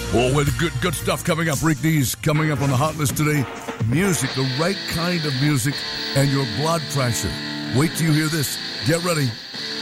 Oh, well, good stuff coming up. Rick D's coming up on the hot list today. Music, the right kind of music, and your blood pressure. Wait till you hear this. Get ready.